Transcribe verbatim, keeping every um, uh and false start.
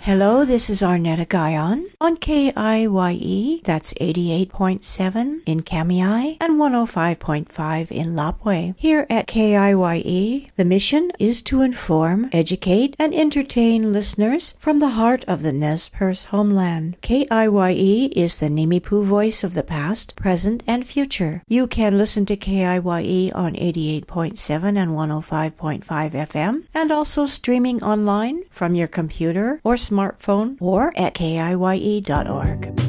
Hello, this is Arnetta Guyon on K I Y E, that's eighty-eight point seven in Kamiai and one oh five point five in Lapwai. Here at K I Y E, the mission is to inform, educate, and entertain listeners from the heart of the Nez Perce homeland. K I Y E is the Nimipu voice of the past, present, and future. You can listen to K I Y E on eighty-eight point seven and one oh five point five F M, and also streaming online from your computer or smartphone or at K I Y E dot org.